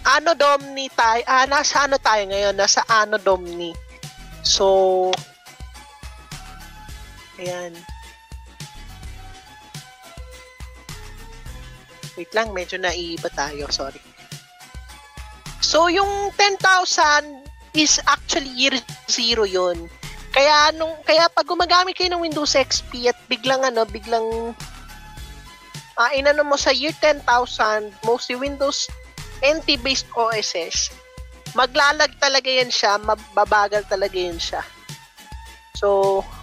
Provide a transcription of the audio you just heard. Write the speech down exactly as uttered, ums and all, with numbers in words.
Anno Domini tayo. Ah, nasa ano tayo ngayon? Nasa Anno Domini. So, ayan. Wait lang, medyo naiiba tayo. Sorry. So, yung ten thousand is actually year zero yun. Kaya, nung, kaya pag gumagamit kayo ng Windows X P at biglang, ano, biglang uh, inano mo sa year ten thousand, mostly Windows N T-based O S S, maglalag talaga yan siya, mababagal talaga yan siya. So,